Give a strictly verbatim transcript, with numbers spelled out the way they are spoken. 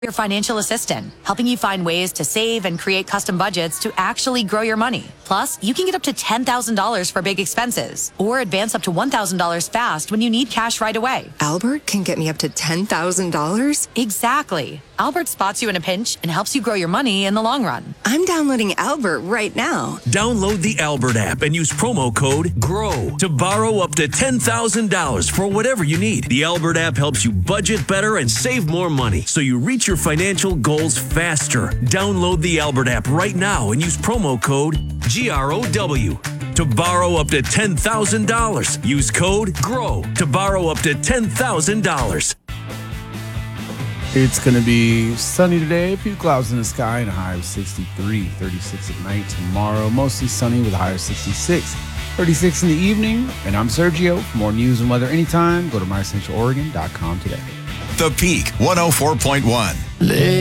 Your financial assistant, helping you find ways to save and create custom budgets to actually grow your money. Plus, you can get up to ten thousand dollars for big expenses or advance up to one thousand dollars fast when you need cash right away. Albert can get me up to ten thousand dollars? Exactly. Albert spots you in a pinch and helps you grow your money in the long run. I'm downloading Albert right now. Download the Albert app and use promo code GROW to borrow up to ten thousand dollars for whatever you need. The Albert app helps you budget better and save more money so you reach your financial goals faster. Download the Albert app right now and use promo code G R O W to borrow up to ten thousand dollars. Use code GROW to borrow up to ten thousand dollars. It's going to be sunny today, a few clouds in the sky, and a high of sixty-three, thirty-six at night. Tomorrow, mostly sunny with a high of sixty-six, thirty-six in the evening. And I'm Sergio. For more news and weather anytime, go to my central oregon dot com today. The Peak one oh four point one. Lay